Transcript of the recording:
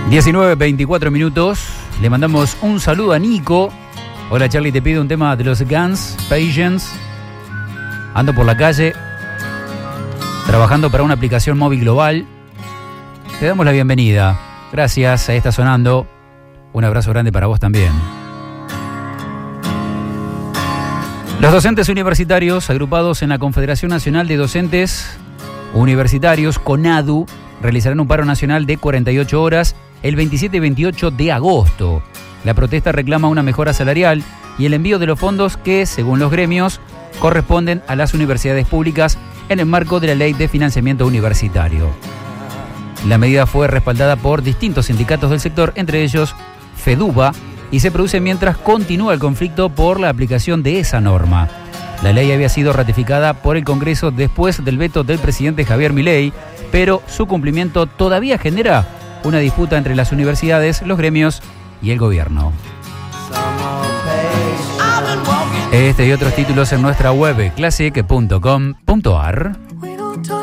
19:24 minutos. Le mandamos un saludo a Nico. Hola Charlie, te pido un tema de los Guns, Patience. Ando por la calle trabajando para una aplicación móvil global. Te damos la bienvenida. Gracias, ahí está sonando. Un abrazo grande para vos también. Los docentes universitarios agrupados en la Confederación Nacional de Docentes Universitarios, CONADU, realizarán un paro nacional de 48 horas el 27 y 28 de agosto. La protesta reclama una mejora salarial y el envío de los fondos que, según los gremios, corresponden a las universidades públicas en el marco de la Ley de Financiamiento Universitario. La medida fue respaldada por distintos sindicatos del sector, entre ellos FEDUBA, y se produce mientras continúa el conflicto por la aplicación de esa norma. La ley había sido ratificada por el Congreso después del veto del presidente Javier Milei, pero su cumplimiento todavía genera una disputa entre las universidades, los gremios y el gobierno. Este y otros títulos en nuestra web classic.com.ar.